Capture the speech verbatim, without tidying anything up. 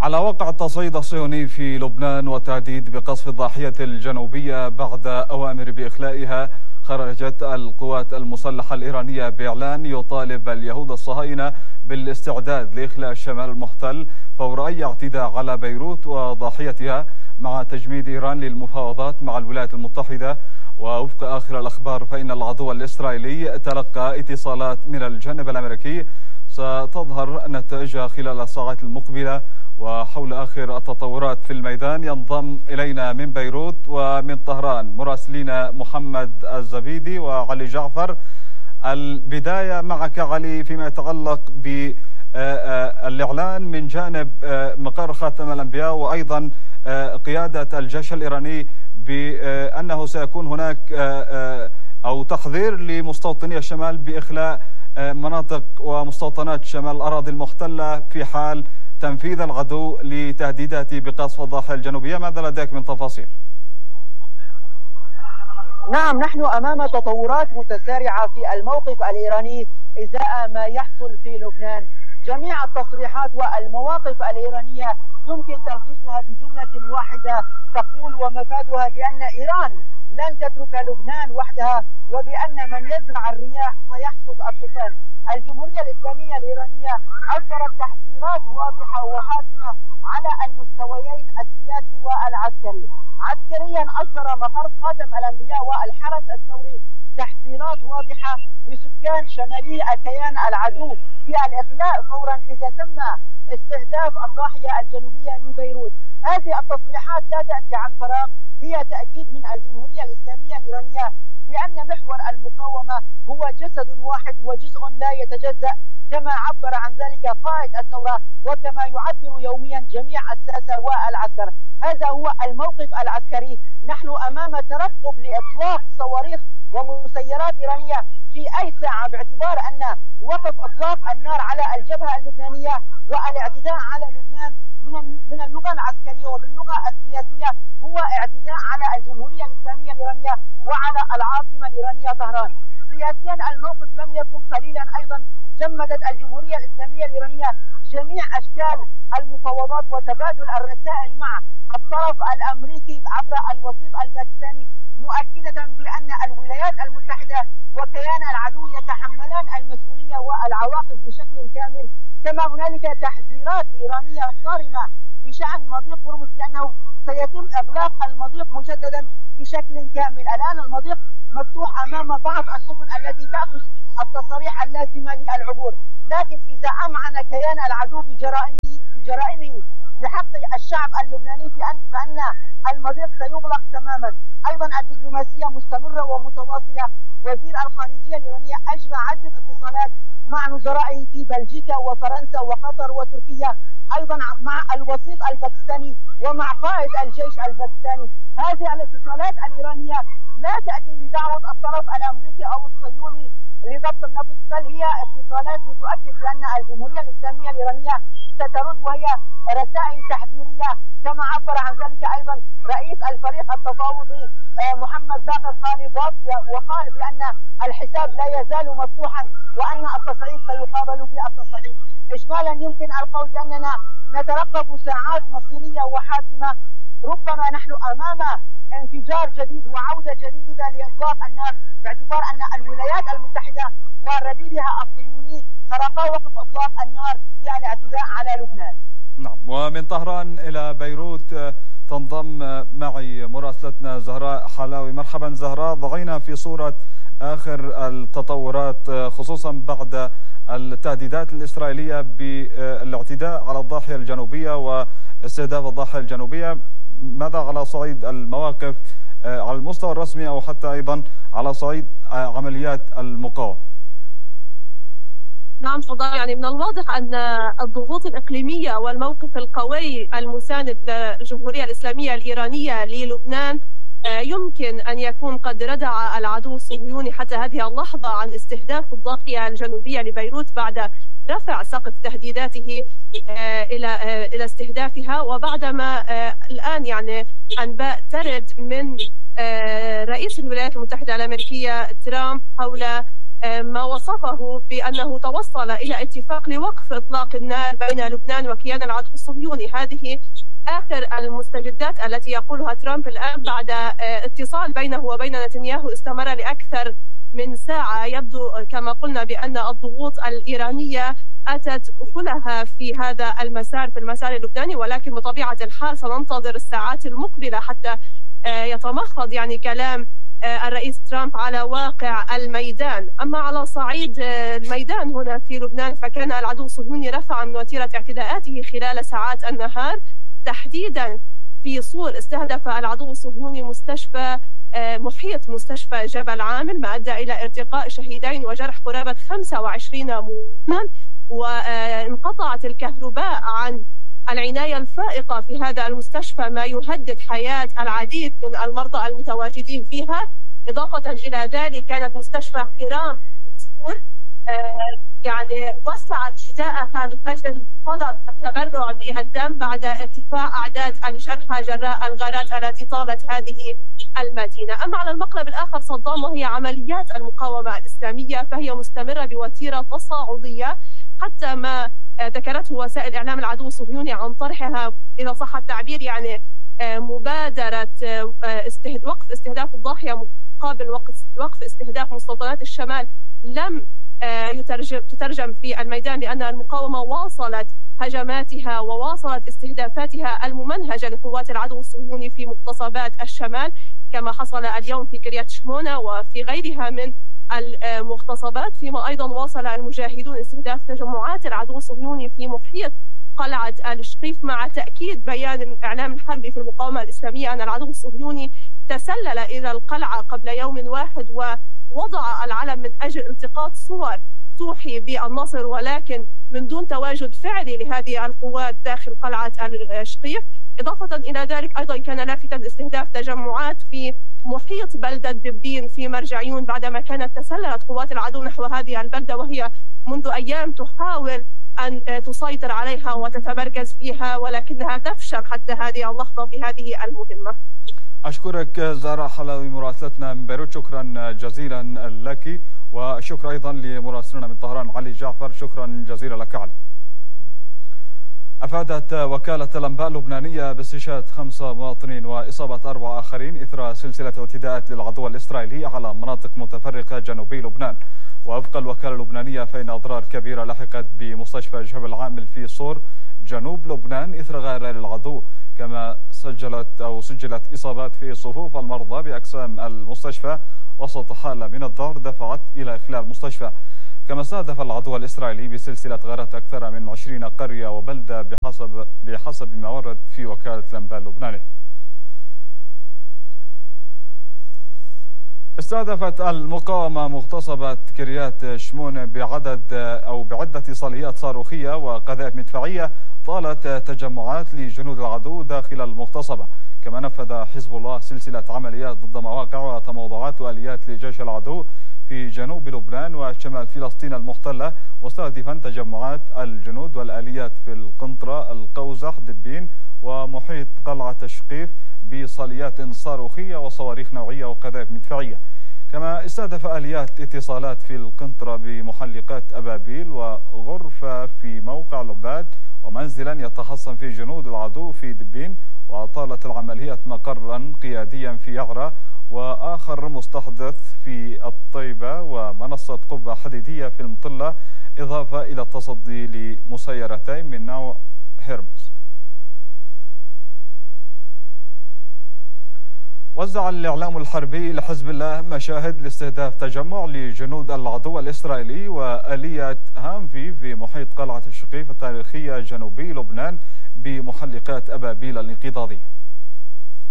على وقع التصعيد الصهيوني في لبنان والتهديد بقصف الضاحية الجنوبية بعد أوامر بإخلائها، خرجت القوات المسلحة الإيرانية بإعلان يطالب اليهود الصهاينة بالاستعداد لإخلاء الشمال المحتل فور أي اعتداء على بيروت وضاحيتها، مع تجميد إيران للمفاوضات مع الولايات المتحدة. ووفق آخر الأخبار فإن العدو الإسرائيلي تلقى اتصالات من الجانب الأمريكي ستظهر نتائجها خلال الساعات المقبلة. وحول آخر التطورات في الميدان ينضم إلينا من بيروت ومن طهران مراسلينا محمد الزبيدي وعلي جعفر. البداية معك علي فيما يتعلق بالإعلان من جانب مقر خاتم الأنبياء وأيضا قيادة الجيش الإيراني بأنه سيكون هناك أو تحذير لمستوطني الشمال بإخلاء مناطق ومستوطنات شمال الأراضي المحتلة في حال تنفيذ العدو لتهديداته بقصف الضاحية الجنوبية. ماذا لديك من تفاصيل؟ نعم، نحن أمام تطورات متسارعة في الموقف الإيراني إزاء ما يحصل في لبنان. جميع التصريحات والمواقف الإيرانية يمكن تلخيصها بجملة واحدة تقول ومفادها بأن إيران لن تترك لبنان وحدها، وبأن من يزرع الرياح سيحصد الطوفان. الجمهورية الإسلامية الإيرانية أصدرت تحذيرات واضحة وحاسمة على المستويين السياسي والعسكري. عسكريا أصدر مقر خاتم الأنبياء والحرس الثوري تحذيرات واضحة لسكان شمالي الكيان العدو بالإخلاء فورا إذا تم استهداف الضاحية الجنوبية لبيروت. هذه التصريحات لا تأتي عن فراغ، هي تأكيد من الجمهورية الإسلامية الإيرانية بأن محور المقاومة هو جسد واحد وجزء لا يتجزأ، كما عبر عن ذلك قائد الثورة وكما يعبر يوميا جميع الساسة والعسكر. هذا هو الموقف العسكري. نحن أمام ترقب لإطلاق صواريخ ومسيرات إيرانية في أي ساعة، باعتبار أن وقف إطلاق النار على الجبهة اللبنانية والاعتداء على لبنان من من اللغة العسكرية وباللغة السياسية هو اعتداء على الجمهورية الإسلامية الإيرانية وعلى العاصمة الإيرانية طهران. سياسيا الموقف لم يكن قليلا أيضا. جمدت الجمهورية الإسلامية الإيرانية جميع أشكال المفاوضات وتبادل الرسائل مع الطرف الأمريكي عبر الوسيط الباكستاني، مؤكدة بأن الولايات المتحدة وكيان العدو يتحملان المسؤولية والعواقب بشكل كامل. كما هنالك تحذيرات إيرانية صارمة بشأن مضيق هرمز بأنه سيتم إغلاق المضيق مجددا بشكل كامل. الآن المضيق مفتوح أمام بعض السفن التي تأخذ التصاريح اللازمة للعبور، لكن إذا أمعن كيان العدو بجرائمه بجرائمه بحق الشعب اللبناني فأن المضيق سيغلق تماما. أيضا الدبلوماسية مستمرة ومتواصلة. وزير الخارجية الإيرانية أجرى عدة اتصالات مع نظرائه في بلجيكا وفرنسا وقطر وتركيا، أيضا مع الوسيط الباكستاني ومع قائد الجيش الباكستاني. هذه الاتصالات الإيرانية لا تأتي لدعوة الطرف الأمريكي أو الصهيوني لضبط النفس، بل هي اتصالات لتؤكد بأن الجمهورية الإسلامية الإيرانية سترد، وهي رسائل تحذيرية. كما عبر عن ذلك أيضا رئيس الفريق التفاوضي محمد باقر خالباف، وقال بأن الحساب لا يزال مفتوحا وأن التصعيد سيقابل بالتصعيد. إجمالا يمكن القول بأننا نترقب ساعات مصيرية وحاسمة. ربما نحن أمام انفجار جديد وعودة جديدة لإطلاق النار، باعتبار أن الولايات المتحدة ورديدها الصهيوني خرقا وقف إطلاق النار في الاعتداء على لبنان. نعم، ومن طهران إلى بيروت تنضم معي مراسلتنا زهراء حلاوي. مرحبا زهراء، ضعينا في صورة آخر التطورات خصوصا بعد التهديدات الإسرائيلية بالاعتداء على الضاحية الجنوبية واستهداف الضاحية الجنوبية. ماذا على صعيد المواقف على المستوى الرسمي أو حتى أيضا على صعيد عمليات المقاومة؟ نعم فضل، يعني من الواضح أن الضغوط الإقليمية والموقف القوي المساند للجمهورية الإسلامية الإيرانية للبنان يمكن أن يكون قد ردع العدو الصهيوني حتى هذه اللحظة عن استهداف الضاحية الجنوبية لبيروت بعد رفع سقف تهديداته إلى إلى استهدافها، وبعدما الآن يعني أنباء ترد من رئيس الولايات المتحدة الأمريكية ترامب حول ما وصفه بأنه توصل إلى اتفاق لوقف إطلاق النار بين لبنان وكيان العدو الصهيوني. هذه آخر المستجدات التي يقولها ترامب الآن بعد اتصال بينه وبين نتنياهو استمر لأكثر من ساعة. يبدو كما قلنا بأن الضغوط الإيرانية أتت كلها في هذا المسار في المسار اللبناني، ولكن بطبيعة الحال سننتظر الساعات المقبلة حتى يتمخض يعني كلام الرئيس ترامب على واقع الميدان. أما على صعيد الميدان هنا في لبنان فكان العدو الصهيوني رفع من وتيرة اعتداءاته خلال ساعات النهار، تحديدا في صور استهدف العدو الصهيوني مستشفى محيط مستشفى جبل عامل، ما أدى إلى ارتقاء شهيدين وجرح قرابة خمسة وعشرين مواطنا، وانقطعت الكهرباء عن العناية الفائقة في هذا المستشفى ما يهدد حياة العديد من المرضى المتواجدين فيها. إضافة إلى ذلك كانت مستشفى حرام يعني وسعت حذاءها من أجل طلب التبرع بالدم بعد ارتفاع أعداد الجرحى جراء الغارات التي طالت هذه المدينة. أما على المقلب الآخر صدام وهي عمليات المقاومة الإسلامية فهي مستمرة بوتيرة تصاعدية، حتى ما ذكرته وسائل إعلام العدو الصهيوني عن طرحها إذا صح التعبير يعني مبادرة استهد... وقف استهداف الضاحية مقابل وقف استهداف مستوطنات الشمال لم يترجم تترجم في الميدان، لأن المقاومة واصلت هجماتها وواصلت استهدافاتها الممنهجة لقوات العدو الصهيوني في مغتصبات الشمال، كما حصل اليوم في كريات شمونة وفي غيرها من المغتصبات. فيما أيضا واصل المجاهدون استهداف تجمعات العدو الصهيوني في محيط قلعة الشقيف، مع تأكيد بيان الإعلام الحربي في المقاومة الإسلامية أن العدو الصهيوني تسلل إلى القلعة قبل يوم واحد ووضع العلم من أجل التقاط صور توحي بالنصر، ولكن من دون تواجد فعلي لهذه القوات داخل قلعة الشقيف. إضافة إلى ذلك أيضا كان لافتا استهداف تجمعات في محيط بلدة دبين في مرجعيون بعدما كانت تسللت قوات العدو نحو هذه البلدة وهي منذ أيام تحاول أن تسيطر عليها وتتمركز فيها، ولكنها تفشل حتى هذه اللحظة في هذه المهمة. أشكرك زهراء حلاوي مراسلتنا من بيروت، شكرا جزيلا لك، وشكرا أيضا لمراسلنا من طهران علي جعفر، شكرا جزيلا لك علي. أفادت وكالة الأنباء اللبنانية باستشهاد خمسة مواطنين وإصابة أربعة آخرين إثر سلسلة اعتداءات للعدو الإسرائيلي على مناطق متفرقة جنوبي لبنان. ووفق الوكالة اللبنانية فإن أضرار كبيرة لحقت بمستشفى جبل عامل في صور جنوب لبنان إثر غارة للعدو، كما سجلت أو سجلت إصابات في صفوف المرضى بأقسام المستشفى وسط حالة من الذعر دفعت إلى إخلاء المستشفى. كما استهدف العدو الإسرائيلي بسلسلة غارات أكثر من عشرين قرية وبلدة بحسب بحسب ما ورد في وكالة الأنباء اللبنانية. استهدفت المقاومة مغتصبة كريات شمون بعدد أو بعدة صليات صاروخية وقذائف مدفعية طالت تجمعات لجنود العدو داخل المغتصبة. كما نفذ حزب الله سلسلة عمليات ضد مواقع وتموضعات وآليات لجيش العدو في جنوب لبنان وشمال فلسطين المحتلة، مستهدفا تجمعات الجنود والآليات في القنطرة، القوزح، دبين ومحيط قلعة الشقيف بصليات صاروخية وصواريخ نوعية وقذائف مدفعية. كما استهدف آليات اتصالات في القنطرة بمحلقات أبابيل وغرفة في موقع العباد ومنزلا يتحصن فيه جنود العدو في دبين. وأطالت العمليات مقرا قياديا في يعرة وآخر مستحدث في الطيبة ومنصة قبة حديدية في المطلة، إضافة إلى التصدي لمسيرتين من نوع هيرمز. وزع الإعلام الحربي لحزب الله مشاهد لاستهداف تجمع لجنود العدو الإسرائيلي وآلية هامفي في محيط قلعة الشقيف التاريخية جنوبي لبنان بمحلقات أبابيل الانقضاضية.